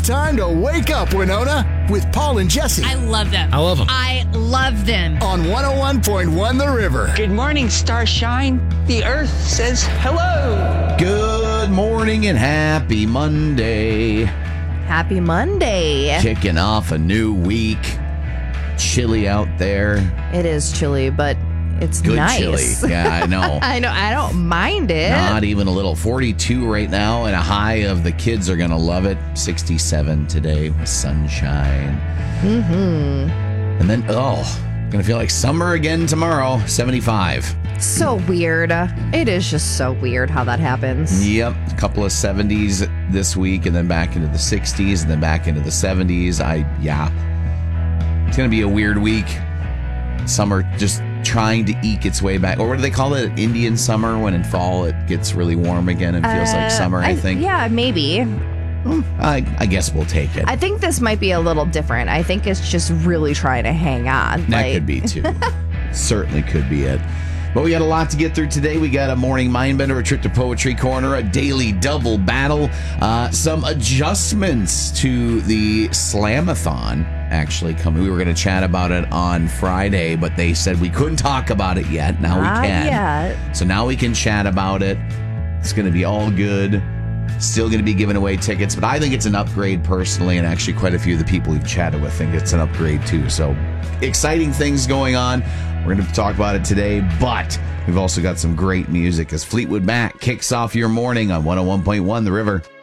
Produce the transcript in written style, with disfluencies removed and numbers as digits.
time to wake up, Winona, with Paul and Jesse. I love them. I love them. I love them. On 101.1 The River. Good morning, Starshine. The earth says hello. Good morning and happy Monday. Happy Monday. Kicking off a new week. Chilly out there. It is chilly, but it's Good nice. chilly. Yeah, I know. I know. I don't mind it. Not even a little. 42 right now, and a high of the kids are going to love it. 67 today with sunshine. Mm-hmm. And then, going to feel like summer again tomorrow. 75. So weird. It is just so weird how that happens. Yep. A couple of 70s this week, and then back into the 60s, and then back into the 70s. It's going to be a weird week. Summer just trying to eke its way back. Or what do they call it? Indian summer, when in fall it gets really warm again and feels like summer, I think. Yeah, maybe. I guess we'll take it. I think this might be a little different. I think it's just really trying to hang on. That could be, too. Certainly could be it. But we got a lot to get through today. We got a morning mindbender, a trip to Poetry Corner, a daily double battle, some adjustments to the Slamathon actually coming. We were going to chat about it on Friday, but they said we couldn't talk about it yet. Now we can. Yet. So now we can chat about it. It's going to be all good. Still going to be giving away tickets, but I think it's an upgrade personally, and actually quite a few of the people we've chatted with think it's an upgrade too. So exciting things going on. We're going to talk about it today, but we've also got some great music as Fleetwood Mac kicks off your morning on 101.1 The River.